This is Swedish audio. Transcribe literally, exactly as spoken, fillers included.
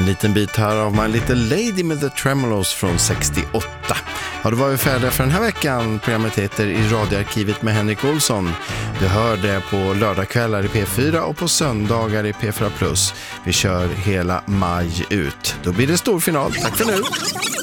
liten bit här av My Little Lady med The Tremolos från sextioåtta. Har du varit färdig för den här veckan? Programmet heter I radioarkivet med Henrik Olsson. Du hör det på lördagskvällar i P fyra och på söndagar i P fyra plus. Vi kör hela maj ut. Då blir det stor final. Tack för nu!